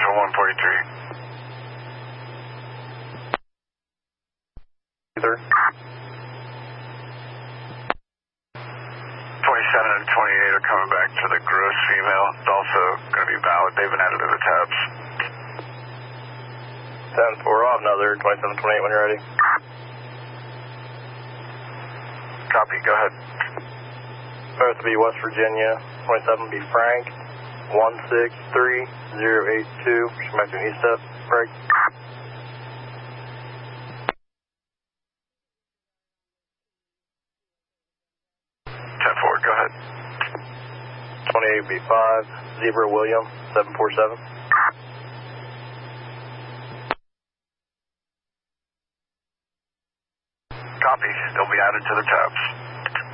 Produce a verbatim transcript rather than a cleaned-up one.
Delta one forty-three. Either. twenty-seven and twenty-eight are coming back to the gross female. It's also going to be valid. They've been added to the tabs. ten four off, another twenty-seven twenty-eight when you're ready. Copy, go ahead. Supposed to be West Virginia, twenty-seven be Frank, one six three zero eight two, connecting east up, break. ten four, go ahead. twenty-eight B five, Zebra William, seven four seven. Copy, they'll be added to the tabs.